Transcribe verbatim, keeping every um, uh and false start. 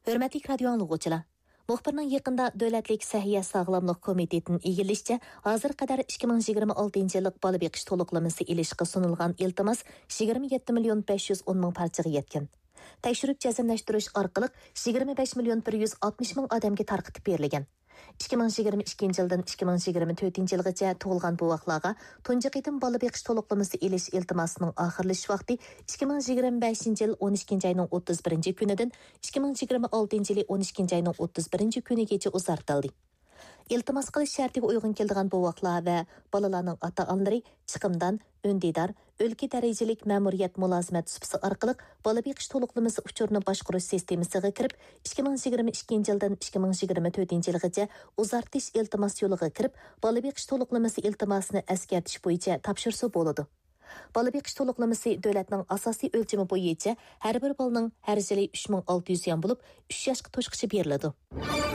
Hörmətli radio anlıqçılar. Muxbirning yaqında Dövlətlik Səhiyyə Sağlamlıq Komitetinin egilishçə, hazır qadar ikki ming yigirma oltinchi yillik bola beqish to'liqlaması ilishqa sunilgan iltimos yigirma yetti million besh yuz o'n ming parchaga yetgan. Tekshirib jazmlashtirish orqali yigirma besh million bir yuz oltmish ming odamga tarqatib berilgan. ikki ming yigirma ikkinchi yildan ikki ming yigirma to'rtinchi yilgacha tug'ilgan buvaqlarga tunji qitim bola beqish to'liqlaması ilish iltimosining oxirlash vaqti ikki ming yigirma beshinchi yil o'n ikkinchi oyning o'ttiz birinchi kunidan ikki ming yigirma oltinchi yil o'n ikkinchi oyning o'ttiz birinchi kunigacha uzartildi. İltimas qilish shartiga uyg'un keladigan buvaqlar va bolalarning ota-onalari chiqimdan öndidar, o'lka darajalik ma'muriyat mulozimat supsi orqali bola beqish to'liqlaması uchurini boshqarish sistemasiga kirib, ikki ming yigirma ikkinchi yildan ikki ming yigirma to'rtinchi yilgacha uzartish iltimos yo'liga kirib, bola beqish to'liqlaması iltimosini eskartish bo'yicha topshirsa bo'ladi. Bola beqish to'liqlaması davlatning asosiy o'lchami bo'yicha har bir bolaning har yili uch ming olti yuz yon bo'lib, uch yoshga to'shqichi beriladi.